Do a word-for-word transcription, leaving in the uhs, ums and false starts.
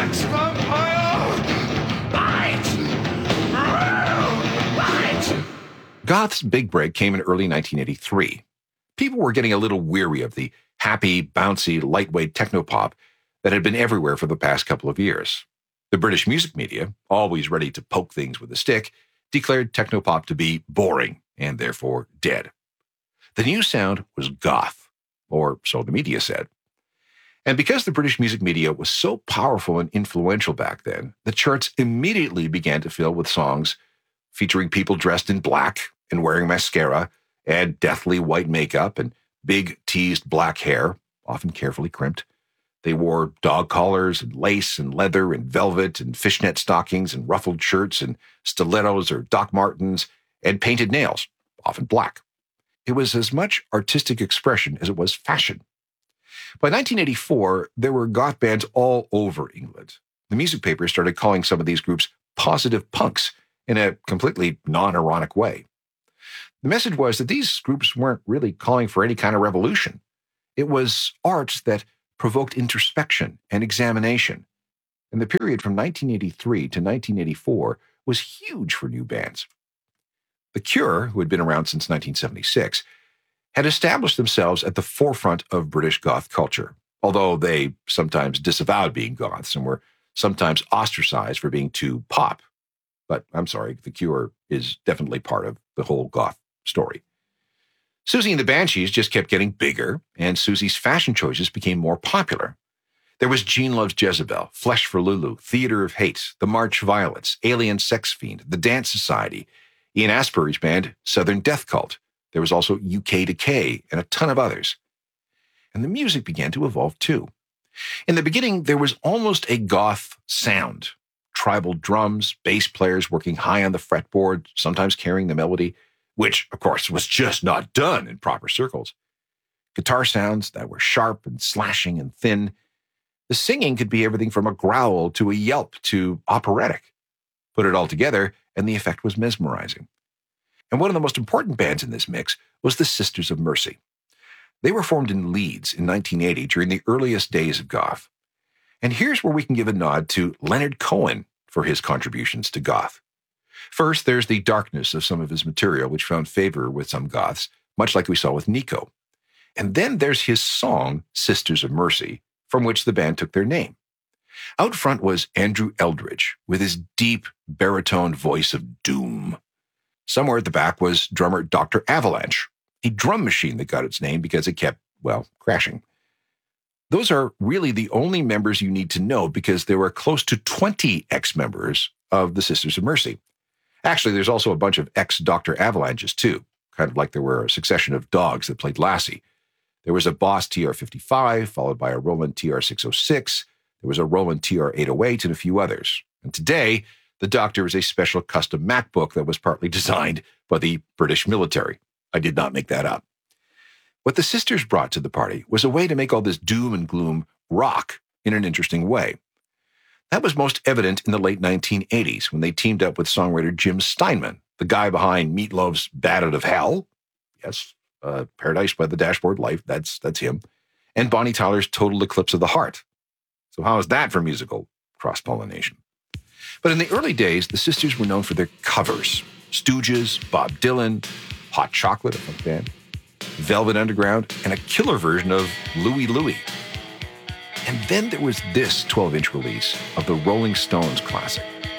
sex vampire! Bite! Bite! Goth's big break came in early nineteen eighty-three. People were getting a little weary of the happy, bouncy, lightweight technopop that had been everywhere for the past couple of years. The British music media, always ready to poke things with a stick, declared technopop to be boring and therefore dead. The new sound was goth, or so the media said. And because the British music media was so powerful and influential back then, the charts immediately began to fill with songs featuring people dressed in black and wearing mascara and deathly white makeup and big teased black hair, often carefully crimped. They wore dog collars and lace and leather and velvet and fishnet stockings and ruffled shirts and stilettos or Doc Martens and painted nails, often black. It was as much artistic expression as it was fashion. By nineteen eighty-four, there were goth bands all over England. The music papers started calling some of these groups positive punks in a completely non-ironic way. The message was that these groups weren't really calling for any kind of revolution. It was art that provoked introspection and examination. And the period from nineteen eighty-three to nineteen eighty-four was huge for new bands. The Cure, who had been around since nineteen seventy-six, had established themselves at the forefront of British goth culture, although they sometimes disavowed being goths and were sometimes ostracized for being too pop. But I'm sorry, The Cure is definitely part of the whole goth story. Susie and the Banshees just kept getting bigger, and Susie's fashion choices became more popular. There was Gene Loves Jezebel, Flesh for Lulu, Theater of Hate, The March Violets, Alien Sex Fiend, The Dance Society, Ian Astbury's band, Southern Death Cult. There was also U K Decay and a ton of others. And the music began to evolve too. In the beginning, there was almost a goth sound. Tribal drums, bass players working high on the fretboard, sometimes carrying the melody, which, of course, was just not done in proper circles. Guitar sounds that were sharp and slashing and thin. The singing could be everything from a growl to a yelp to operatic. Put it all together, and the effect was mesmerizing. And one of the most important bands in this mix was the Sisters of Mercy. They were formed in Leeds in nineteen eighty during the earliest days of goth. And here's where we can give a nod to Leonard Cohen for his contributions to goth. First, there's the darkness of some of his material, which found favor with some goths, much like we saw with Nico. And then there's his song, Sisters of Mercy, from which the band took their name. Out front was Andrew Eldridge, with his deep baritone voice of doom. Somewhere at the back was drummer Doctor Avalanche, a drum machine that got its name because it kept, well, crashing. Those are really the only members you need to know because there were close to twenty ex-members of the Sisters of Mercy. Actually, there's also a bunch of ex-Doctor Avalanches, too, kind of like there were a succession of dogs that played Lassie. There was a Boss T R fifty-five, followed by a Roland T R six oh six. There was a Roland T R eight oh eight, and a few others. And today, the Doctor is a special custom MacBook that was partly designed by the British military. I did not make that up. What the sisters brought to the party was a way to make all this doom and gloom rock in an interesting way. That was most evident in the late nineteen eighties when they teamed up with songwriter Jim Steinman, the guy behind Meat Loaf's Bat Out of Hell. Yes, uh, Paradise by the Dashboard Light, that's, that's him. And Bonnie Tyler's Total Eclipse of the Heart. So how is that for musical cross-pollination? But in the early days, the sisters were known for their covers. Stooges, Bob Dylan, Hot Chocolate, a funk band, Velvet Underground, and a killer version of Louie Louie. And then there was this twelve-inch release of the Rolling Stones classic,